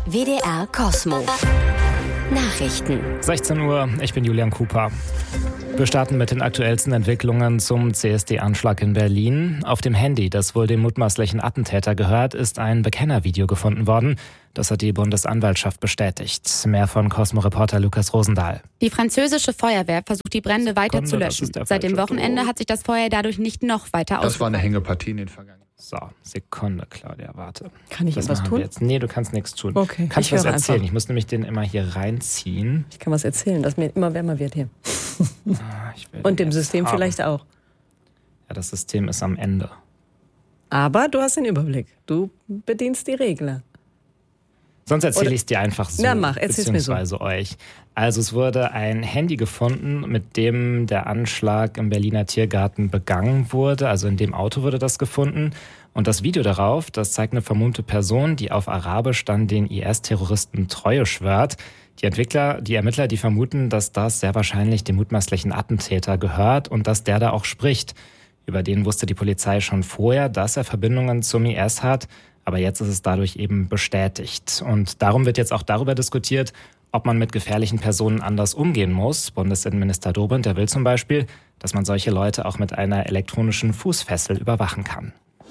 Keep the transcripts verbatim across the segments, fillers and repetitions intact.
W D R Cosmo. Nachrichten. sechzehn Uhr, ich bin Julian Cooper. Wir starten mit den aktuellsten Entwicklungen zum C S D-Anschlag in Berlin. Auf dem Handy, das wohl dem mutmaßlichen Attentäter gehört, ist ein Bekennervideo gefunden worden. Das hat die Bundesanwaltschaft bestätigt. Mehr von Cosmo-Reporter Lukas Rosendahl. Die französische Feuerwehr versucht, die Brände weiter zu löschen. Seit dem Wochenende hat sich das Feuer dadurch nicht noch weiter ausgebreitet. Das war eine Hängepartie in den vergangenen. So, Sekunde, Claudia, warte. Kann ich das etwas tun? Jetzt. Nee, du kannst nichts tun. Okay, kannst ich was höre erzählen? einfach. Ich muss nämlich den immer hier reinziehen. Ich kann was erzählen, dass mir immer wärmer wird hier. Ah, ich will Und dem jetzt System haben. vielleicht auch. Ja, das System ist am Ende. Aber du hast den Überblick. Du bedienst die Regler. Sonst erzähle Oder- ich es dir einfach so, Na, mach, erzähl's mir so. beziehungsweise euch. Also es wurde ein Handy gefunden, mit dem der Anschlag im Berliner Tiergarten begangen wurde. Also in dem Auto wurde das gefunden. Und das Video darauf, das zeigt eine vermummte Person, die auf Arabisch dann den I S-Terroristen Treue schwört. Die Entwickler, die Ermittler, die vermuten, dass das sehr wahrscheinlich dem mutmaßlichen Attentäter gehört und dass der da auch spricht. Über den wusste die Polizei schon vorher, dass er Verbindungen zum I S hat. Aber jetzt ist es dadurch eben bestätigt. Und darum wird jetzt auch darüber diskutiert, ob man mit gefährlichen Personen anders umgehen muss. Bundesinnenminister Dobrindt, der will zum Beispiel, dass man solche Leute auch mit einer elektronischen Fußfessel überwachen kann.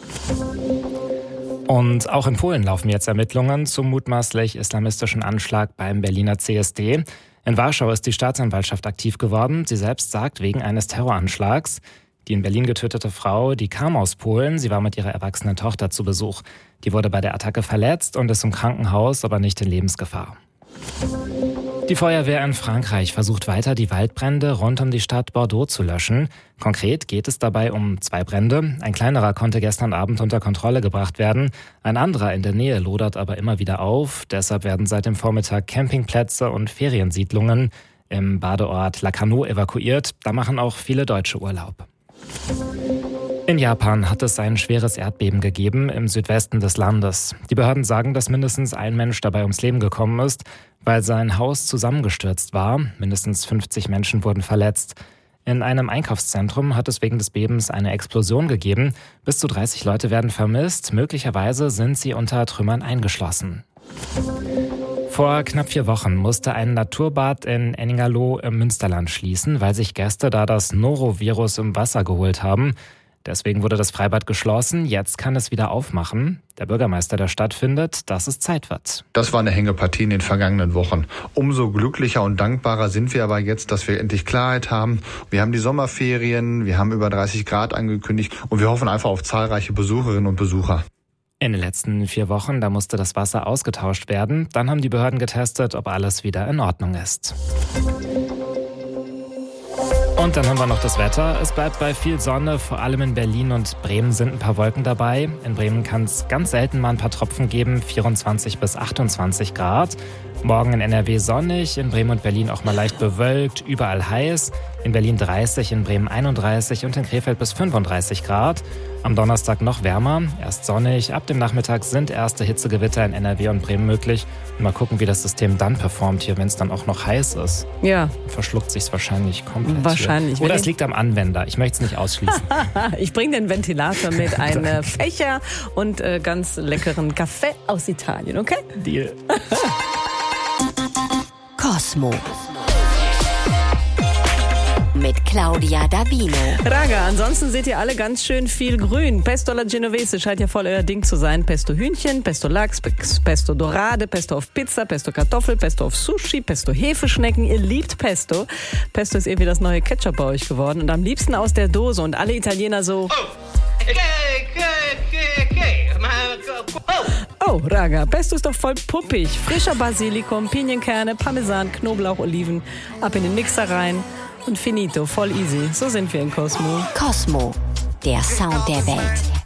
Und auch in Polen laufen jetzt Ermittlungen zum mutmaßlich islamistischen Anschlag beim Berliner C S D. In Warschau ist die Staatsanwaltschaft aktiv geworden. Sie selbst sagt, wegen eines Terroranschlags. Die in Berlin getötete Frau, die kam aus Polen. Sie war mit ihrer erwachsenen Tochter zu Besuch. Die wurde bei der Attacke verletzt und ist im Krankenhaus, aber nicht in Lebensgefahr. Die Feuerwehr in Frankreich versucht weiter, die Waldbrände rund um die Stadt Bordeaux zu löschen. Konkret geht es dabei um zwei Brände. Ein kleinerer konnte gestern Abend unter Kontrolle gebracht werden. Ein anderer in der Nähe lodert aber immer wieder auf. Deshalb werden seit dem Vormittag Campingplätze und Feriensiedlungen im Badeort Lacanau evakuiert. Da machen auch viele Deutsche Urlaub. In Japan hat es ein schweres Erdbeben gegeben im Südwesten des Landes. Die Behörden sagen, dass mindestens ein Mensch dabei ums Leben gekommen ist, weil sein Haus zusammengestürzt war. Mindestens fünfzig Menschen wurden verletzt. In einem Einkaufszentrum hat es wegen des Bebens eine Explosion gegeben. Bis zu dreißig Leute werden vermisst. Möglicherweise sind sie unter Trümmern eingeschlossen. Vor knapp vier Wochen musste ein Naturbad in Ennigerloh im Münsterland schließen, weil sich Gäste da das Norovirus im Wasser geholt haben. Deswegen wurde das Freibad geschlossen. Jetzt kann es wieder aufmachen. Der Bürgermeister der Stadt findet, dass es Zeit wird. Das war eine Hängepartie in den vergangenen Wochen. Umso glücklicher und dankbarer sind wir aber jetzt, dass wir endlich Klarheit haben. Wir haben die Sommerferien, wir haben über dreißig Grad angekündigt und wir hoffen einfach auf zahlreiche Besucherinnen und Besucher. In den letzten vier Wochen, da musste das Wasser ausgetauscht werden. Dann haben die Behörden getestet, ob alles wieder in Ordnung ist. Und dann haben wir noch das Wetter. Es bleibt bei viel Sonne, vor allem in Berlin und Bremen sind ein paar Wolken dabei. In Bremen kann es ganz selten mal ein paar Tropfen geben, vierundzwanzig bis achtundzwanzig Grad. Morgen in N R W sonnig, in Bremen und Berlin auch mal leicht bewölkt, überall heiß. In Berlin dreißig, in Bremen einunddreißig und in Krefeld bis fünfunddreißig Grad. Am Donnerstag noch wärmer, erst sonnig. Ab dem Nachmittag sind erste Hitzegewitter in N R W und Bremen möglich. Und mal gucken, wie das System dann performt hier, wenn es dann auch noch heiß ist. Ja. Verschluckt sich es wahrscheinlich komplett. Wahrscheinlich. Hier. Oder es liegt am Anwender. Ich möchte es nicht ausschließen. Ich bringe den Ventilator mit, einem Fächer und äh, ganz leckeren Kaffee aus Italien, okay? Deal. Cosmo. Mit Claudia Davino. Raga, ansonsten seht ihr alle ganz schön viel grün. Pesto alla Genovese scheint ja voll euer Ding zu sein. Pesto Hühnchen, Pesto Lachs, Pesto Dorade, Pesto auf Pizza, Pesto Kartoffel, Pesto auf Sushi, Pesto Hefeschnecken. Ihr liebt Pesto. Pesto ist irgendwie das neue Ketchup bei euch geworden und am liebsten aus der Dose. Und alle Italiener so... Oh, okay, okay, okay, okay. Oh. Oh, Raga, Pesto ist doch voll puppig. Frischer Basilikum, Pinienkerne, Parmesan, Knoblauch, Oliven. Ab in den Mixer rein. Und finito, voll easy. So sind wir in Cosmo. Cosmo, der Sound der Welt.